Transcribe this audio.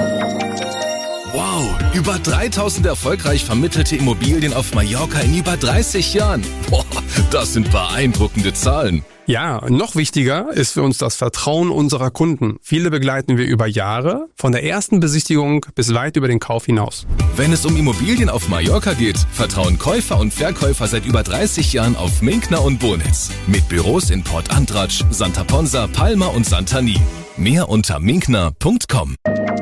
Wow, über 3000 erfolgreich vermittelte Immobilien auf Mallorca in über 30 Jahren. Boah, das sind beeindruckende Zahlen. Ja, noch wichtiger ist für uns das Vertrauen unserer Kunden. Viele begleiten wir über Jahre, von der ersten Besichtigung bis weit über den Kauf hinaus. Wenn es um Immobilien auf Mallorca geht, vertrauen Käufer und Verkäufer seit über 30 Jahren auf Minkner und Bonitz. Mit Büros in Port Andratsch, Santa Ponsa, Palma und Santani. Mehr unter minkner.com.